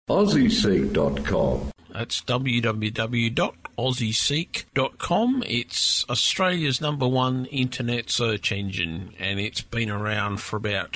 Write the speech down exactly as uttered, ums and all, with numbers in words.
Aussie Seek dot com. That's w w w dot aussie seek dot com. It's Australia's number one internet search engine, and it's been around for about